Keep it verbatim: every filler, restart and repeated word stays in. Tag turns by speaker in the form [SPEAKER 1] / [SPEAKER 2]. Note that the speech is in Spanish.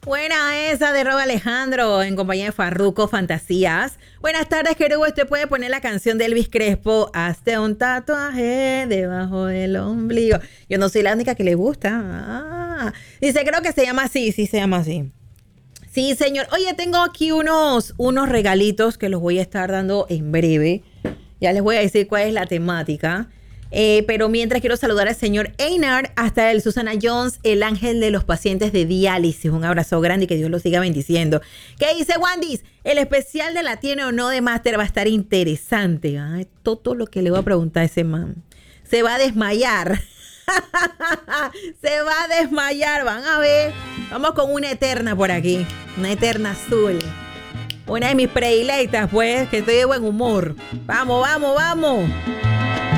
[SPEAKER 1] Buena esa de Rob Alejandro en compañía de Farruko Fantasías. Buenas tardes, querido. Usted puede poner la canción de Elvis Crespo, Hazte un tatuaje debajo del ombligo. Yo no soy la única que le gusta. Ah. Dice, creo que se llama así. Sí, se llama así. Sí, señor. Oye, tengo aquí unos, unos regalitos que los voy a estar dando en breve. Ya les voy a decir cuál es la temática. Eh, pero mientras quiero saludar al señor Einar, hasta el Susana Jones, el ángel de los pacientes de diálisis. Un abrazo grande y que Dios lo siga bendiciendo. ¿Qué dice Wandis? El especial de la tiene o no de Master va a estar interesante. Ay, todo lo que le voy a preguntar a ese man. Se va a desmayar. Se va a desmayar. Van a ver. Vamos con una eterna por aquí. Una eterna azul. Una de mis predilectas, pues, que estoy de buen humor. Vamos, vamos, vamos.